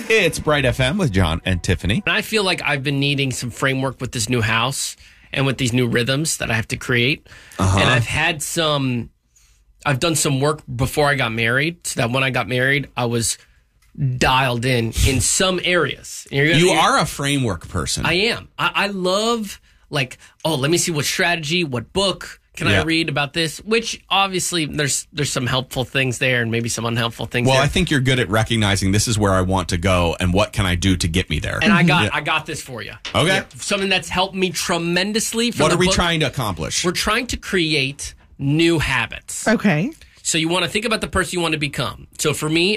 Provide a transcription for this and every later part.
It's Bright FM with John and Tiffany. And I feel like I've been needing some framework with this new house and with these new rhythms that I have to create. And I've done some work before I got married, so that when I got married, I was dialed in some areas. You are a framework person. I am. I love, like, let me see what strategy, what book can I read about this? Which, obviously, there's some helpful things there and maybe some unhelpful things there. Well, I think you're good at recognizing this is where I want to go and what can I do to get me there. And I got this for you. Okay. Yeah, something that's helped me tremendously. What are we trying to accomplish? We're trying to create new habits. Okay. So you want to think about the person you want to become. So for me,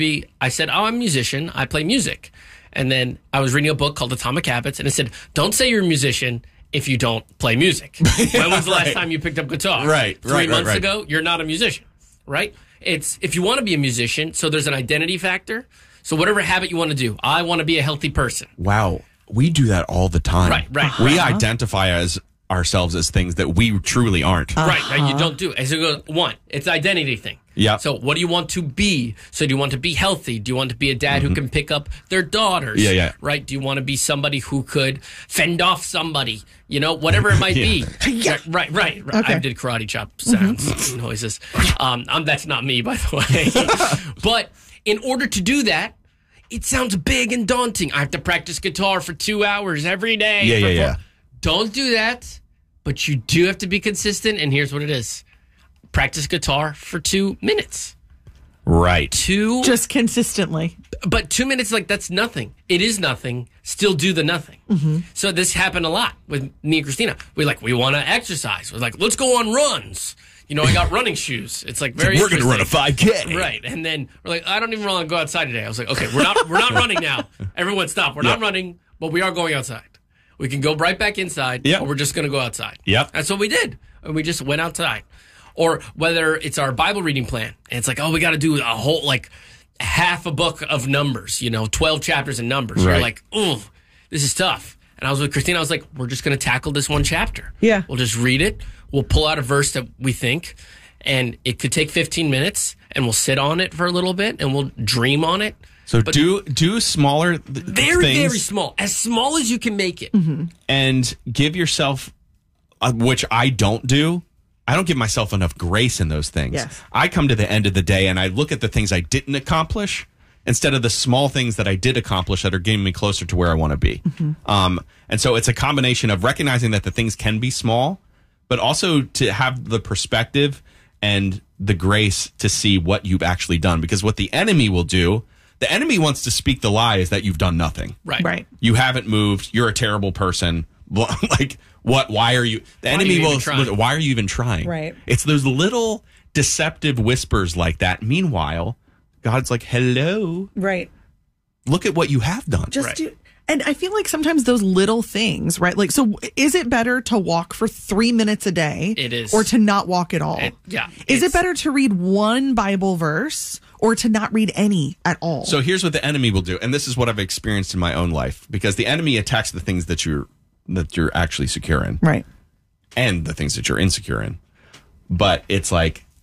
I said, I'm a musician. I play music. And then I was reading a book called Atomic Habits, and it said, don't say you're a musician if you don't play music. When was the last time you picked up guitar? Right. 3 months ago, you're not a musician, right? It's if you want to be a musician, so there's an identity factor. So whatever habit you want to do, I want to be a healthy person. Wow. We do that all the time. Right. We identify ourselves as things that we truly aren't. Right. You don't do it. So you go, one, it's an identity thing. Yeah. So what do you want to be? So do you want to be healthy? Do you want to be a dad who can pick up their daughters? Yeah. Right? Do you want to be somebody who could fend off somebody? Whatever it might be. Right. Okay. I did karate chop sounds, noises. That's not me, by the way. But in order to do that, it sounds big and daunting. I have to practice guitar for 2 hours every day. Yeah. Don't do that, but you do have to be consistent, and here's what it is. Practice guitar for 2 minutes. Right. Just consistently. But 2 minutes, that's nothing. It is nothing. Still do the nothing. Mm-hmm. So this happened a lot with me and Christina. We want to exercise. We're like, let's go on runs. I got running shoes. It's very we're going to run a 5K. Right. And then we're like, I don't even want to go outside today. I was like, okay, we're not running now. Everyone stop. We're not running, but we are going outside. We can go right back inside, or we're just going to go outside. Yep. That's what we did. And we just went outside. Or whether it's our Bible reading plan, and it's we got to do a whole, half a book of Numbers, 12 chapters in Numbers. Right. You're like, ooh, this is tough. And I was with Christina. I was like, we're just going to tackle this one chapter. Yeah. We'll just read it. We'll pull out a verse that we think, and it could take 15 minutes, and we'll sit on it for a little bit, and we'll dream on it. So do smaller very, things. Very small. As small as you can make it. Mm-hmm. And give yourself, which I don't do, I don't give myself enough grace in those things. Yes. I come to the end of the day and I look at the things I didn't accomplish instead of the small things that I did accomplish that are getting me closer to where I want to be. Mm-hmm. And so it's a combination of recognizing that the things can be small, but also to have the perspective and the grace to see what you've actually done. Because what the enemy will do, the enemy wants to speak the lie is that you've done nothing. Right. You haven't moved. You're a terrible person. What? Why are you? The enemy will. Why are you even trying? Right. It's those little deceptive whispers like that. Meanwhile, God's like, hello. Right. Look at what you have done. Do. And I feel like sometimes those little things, right? So is it better to walk for 3 minutes a day? It is. Or to not walk at all? Is it better to read one Bible verse or to not read any at all? So here's what the enemy will do. And this is what I've experienced in my own life, because the enemy attacks the things that you're actually secure in. Right. And the things that you're insecure in. But it's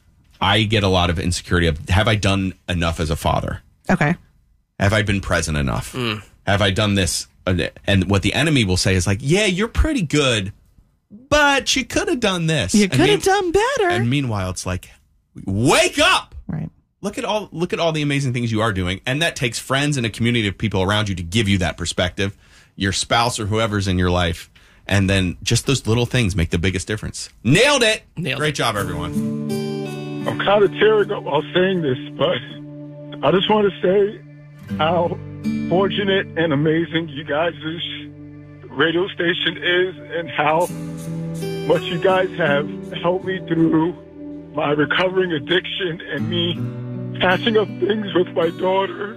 I get a lot of insecurity of, have I done enough as a father? Okay. Have I been present enough? Have I done this? And what the enemy will say is yeah, you're pretty good, but you could have done this. You could have done better. And meanwhile, it's wake up. Right. Look at all the amazing things you are doing. And that takes friends and a community of people around you to give you that perspective, your spouse or whoever's in your life. And then just those little things make the biggest difference. Nailed it. Great job, everyone. I'm kind of tearing up while saying this, but I just want to say how fortunate and amazing you guys' radio station is, and how much you guys have helped me through my recovering addiction and me patching up things with my daughter.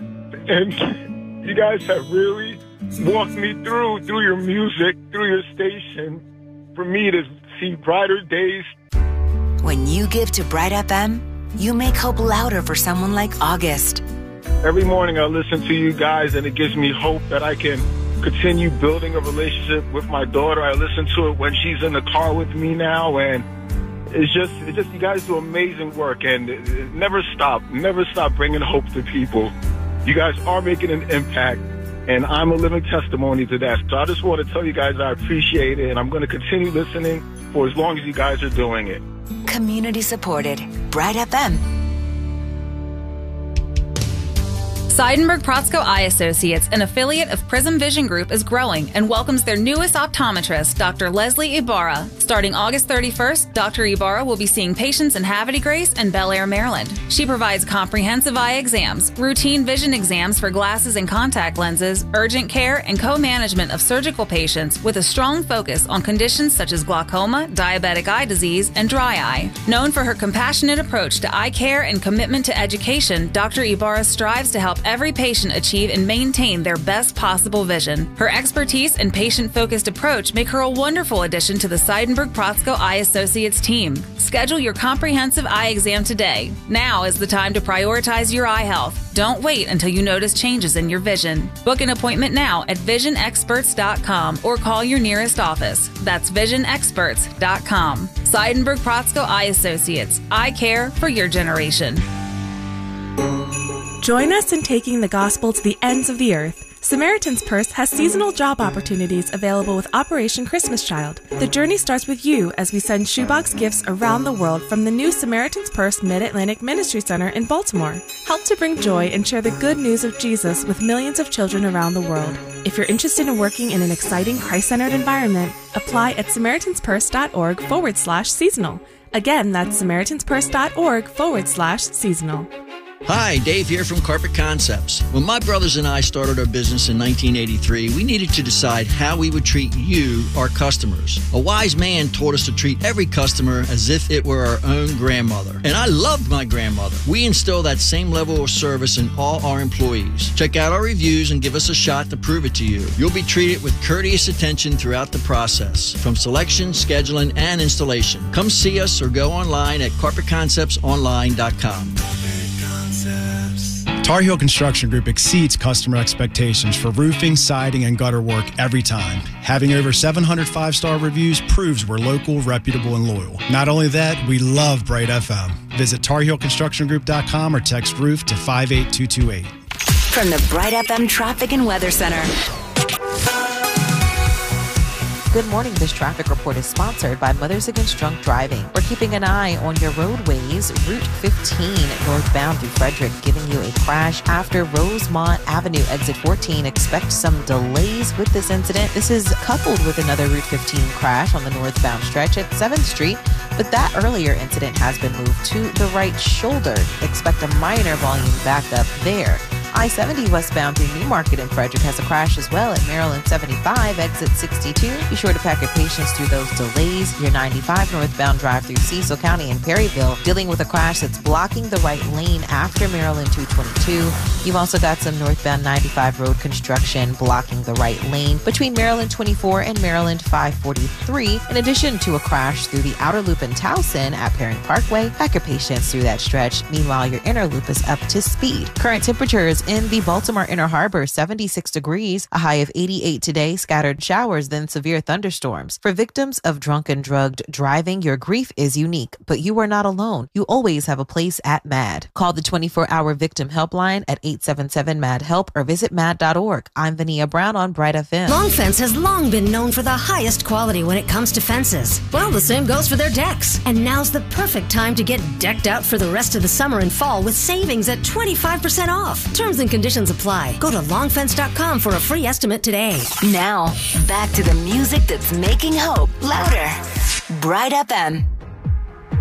And you guys have really walked me through your music, through your station, for me to see brighter days. When you give to Bright FM, you make hope louder for someone like August. Every morning I listen to you guys, and it gives me hope that I can continue building a relationship with my daughter. I listen to it when she's in the car with me now, and it's just you guys do amazing work, and never stop bringing hope to people. You guys are making an impact, and I'm a living testimony to that. So I just want to tell you guys I appreciate it, and I'm going to continue listening for as long as you guys are doing it. Community supported. Bright FM. Seidenberg-Protzko Eye Associates, an affiliate of Prism Vision Group, is growing and welcomes their newest optometrist, Dr. Leslie Ibarra. Starting August 31st, Dr. Ibarra will be seeing patients in Havre de Grace and Bel Air, Maryland. She provides comprehensive eye exams, routine vision exams for glasses and contact lenses, urgent care, and co-management of surgical patients with a strong focus on conditions such as glaucoma, diabetic eye disease, and dry eye. Known for her compassionate approach to eye care and commitment to education, Dr. Ibarra strives to help every patient achieve and maintain their best possible vision. Her expertise and patient-focused approach make her a wonderful addition to the Seidenberg-Protzko Eye Associates team. Schedule your comprehensive eye exam today. Now is the time to prioritize your eye health. Don't wait until you notice changes in your vision. Book an appointment now at visionexperts.com or call your nearest office. That's visionexperts.com. Seidenberg-Protzko Eye Associates. Eye care for your generation. Join us in taking the gospel to the ends of the earth. Samaritan's Purse has seasonal job opportunities available with Operation Christmas Child. The journey starts with you as we send shoebox gifts around the world from the new Samaritan's Purse Mid-Atlantic Ministry Center in Baltimore. Help to bring joy and share the good news of Jesus with millions of children around the world. If you're interested in working in an exciting Christ-centered environment, apply at SamaritansPurse.org/seasonal. Again, that's SamaritansPurse.org/seasonal. Hi, Dave here from Carpet Concepts. When my brothers and I started our business in 1983, we needed to decide how we would treat you, our customers. A wise man taught us to treat every customer as if it were our own grandmother. And I loved my grandmother. We instill that same level of service in all our employees. Check out our reviews and give us a shot to prove it to you. You'll be treated with courteous attention throughout the process, from selection, scheduling, and installation. Come see us or go online at carpetconceptsonline.com. Tar Heel Construction Group exceeds customer expectations for roofing, siding, and gutter work every time. Having over 700 five-star reviews proves we're local, reputable, and loyal. Not only that, we love Bright FM. Visit TarHeelConstructionGroup.com or text roof to 58228. From the Bright FM Traffic and Weather Center. Good morning. This traffic report is sponsored by Mothers Against Drunk Driving. We're keeping an eye on your roadways. Route 15 northbound through Frederick giving you a crash after Rosemont Avenue, exit 14. Expect some delays with this incident. This is coupled with another Route 15 crash on the northbound stretch at 7th Street, but that earlier incident has been moved to the right shoulder. Expect a minor volume backup there. I-70 westbound through Newmarket and Frederick has a crash as well at Maryland 75, exit 62. Be sure to pack your patience through those delays. Your 95 northbound drive through Cecil County and Perryville dealing with a crash that's blocking the right lane after Maryland 222. You've also got some northbound 95 road construction blocking the right lane between Maryland 24 and Maryland 543, in addition to a crash through the outer loop in Towson at Perrin Parkway. Pack your patience through that stretch. Meanwhile, your inner loop is up to speed. Current temperatures in the Baltimore Inner Harbor, 76 degrees, a high of 88 today, scattered showers, then severe thunderstorms. For victims of drunk and drugged driving, your grief is unique, but you are not alone. You always have a place at MAD. Call the 24-hour victim helpline at 877-MAD-HELP or visit mad.org. I'm Vania Brown on Bright FM. Long Fence has long been known for the highest quality when it comes to fences. Well, the same goes for their decks. And now's the perfect time to get decked out for the rest of the summer and fall with savings at 25% off. Terms and conditions apply. Go to longfence.com for a free estimate today. Now, back to the music that's making hope louder. Bright FM.